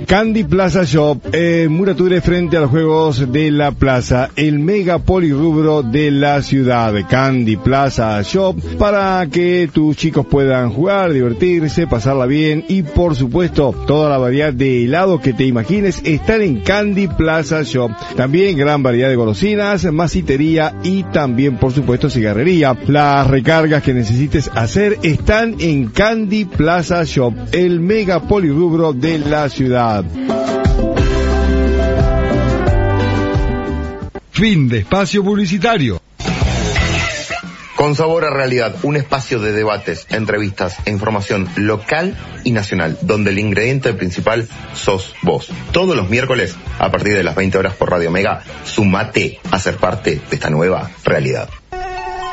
Candy Plaza Shop, Murature frente a los Juegos de la Plaza, el mega polirrubro de la ciudad. Candy Plaza Shop, para que tus chicos puedan jugar, divertirse, pasarla bien y por supuesto toda la variedad de helados que te imagines están en Candy Plaza Shop. También gran variedad de golosinas, masitería y también por supuesto cigarrería. Las recargas que necesites hacer están en Candy Plaza Shop, el mega polirrubro de la ciudad. Fin de espacio publicitario. Con Sabor a Realidad, un espacio de debates, entrevistas e información local y nacional, donde el ingrediente principal sos vos. Todos los miércoles, a partir de las 20 horas por Radio Mega, sumate a ser parte de esta nueva realidad.